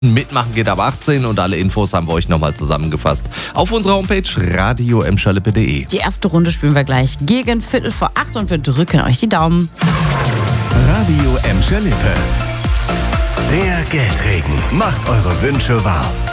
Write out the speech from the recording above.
Mitmachen geht ab 18 und alle Infos haben wir euch nochmal zusammengefasst auf unserer Homepage radio-emscher-lippe.de. Die erste Runde spielen wir gleich gegen 7:45 und wir drücken euch die Daumen. Radio Emscher-Lippe. Der Geldregen macht eure Wünsche wahr.